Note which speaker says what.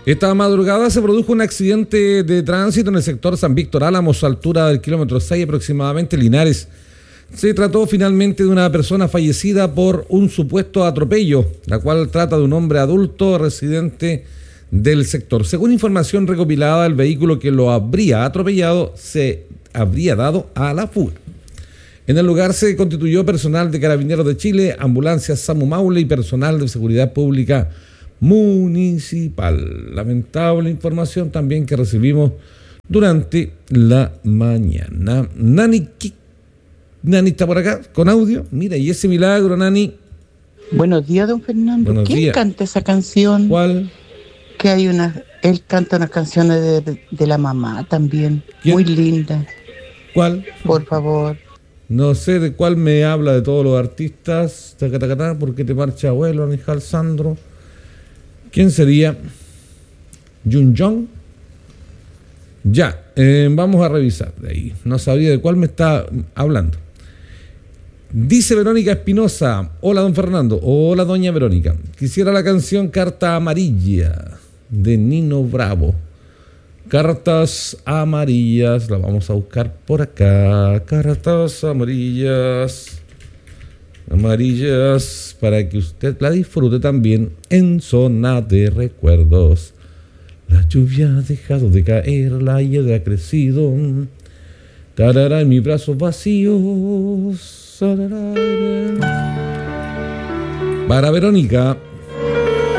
Speaker 1: Esta madrugada se produjo un accidente de tránsito en el sector San Víctor Álamos, a altura del kilómetro 6 aproximadamente, Linares. Se trató finalmente de una persona fallecida por un supuesto atropello, la cual trata de un hombre adulto residente del sector. Según información recopilada, el vehículo que lo habría atropellado se habría dado a la fuga. En el lugar se constituyó personal de Carabineros de Chile, ambulancias SAMU Maule y personal de seguridad pública municipal. Lamentable información también que recibimos durante la mañana. Nani está por acá con audio. Mira, y ese milagro, Nani.
Speaker 2: Buenos días, don Fernando.
Speaker 1: Buenos
Speaker 2: ¿Quién
Speaker 1: días.
Speaker 2: canta esa canción?
Speaker 1: ¿Cuál?
Speaker 2: Que él canta unas canciones de la mamá también.
Speaker 1: ¿Quién?
Speaker 2: Muy linda.
Speaker 1: ¿Cuál?
Speaker 2: Por favor.
Speaker 1: No sé de cuál me habla de todos los artistas. Tacatacatá, ¿por qué te marcha abuelo, Aníbal Sandro? ¿Quién sería? ¿Jun Jong? Ya, vamos a revisar de ahí. No sabía de cuál me está hablando. Dice Verónica Espinosa: hola don Fernando, hola doña Verónica, quisiera la canción Carta Amarilla de Nino Bravo. Cartas amarillas, la vamos a buscar por acá. Cartas amarillas, amarillas, para que usted la disfrute también en zona de recuerdos. La lluvia ha dejado de caer, la hiedra ha crecido. Tarará en mis brazos vacíos. Para Verónica,